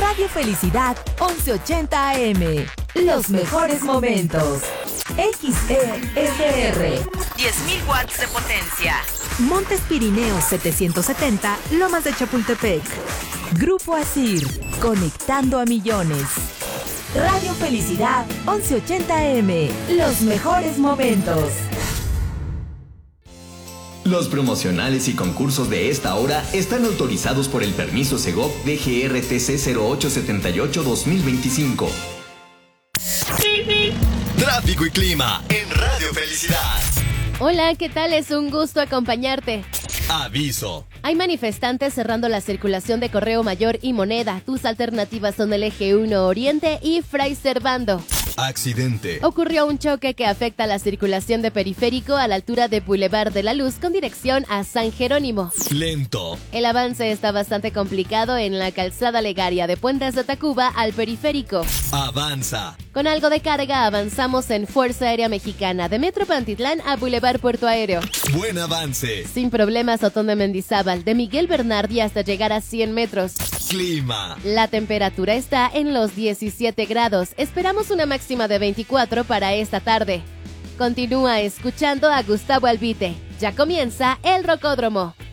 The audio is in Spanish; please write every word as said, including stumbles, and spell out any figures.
Radio Felicidad once ochenta A M. Los mejores momentos. X E S R. diez mil watts de potencia. Montes Pirineos setecientos setenta, Lomas de Chapultepec. Grupo Asir, conectando a millones. Radio Felicidad once ochenta A M. Los mejores momentos. Los promocionales y concursos de esta hora están autorizados por el permiso Segov D G R T C cero ocho siete ocho dos mil veinticinco. Tráfico y clima en Radio Felicidad. Hola, ¿qué tal? Es un gusto acompañarte. Aviso. Hay manifestantes cerrando la circulación de Correo Mayor y Moneda. Tus alternativas son el Eje uno Oriente y Fray Servando. Accidente. Ocurrió un choque que afecta la circulación de Periférico a la altura de Boulevard de la Luz con dirección a San Jerónimo. Lento. El avance está bastante complicado en la calzada Legaria de Puentes de Tacuba al Periférico. Avanza. Con algo de carga avanzamos en Fuerza Aérea Mexicana de Metro Pantitlán a Boulevard Puerto Aéreo. Buen avance. Sin problemas Otón de Mendizábal de Miguel Bernardi hasta llegar a cien metros. Clima. La temperatura está en los diecisiete grados. Esperamos una máxima de veinticuatro para esta tarde. Continúa escuchando a Gustavo Albite. Ya comienza el Rocódromo.